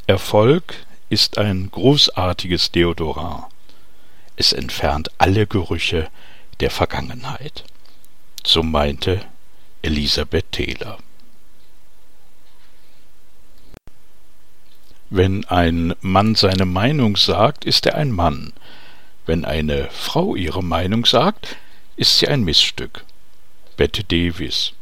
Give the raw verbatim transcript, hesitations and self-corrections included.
Erfolg ist ein großartiges Deodorant. Es entfernt alle Gerüche der Vergangenheit. So meinte Elisabeth Taylor. Wenn ein Mann seine Meinung sagt, ist er ein Mann. Wenn eine Frau ihre Meinung sagt, ist sie ein Missstück. Bette Davis.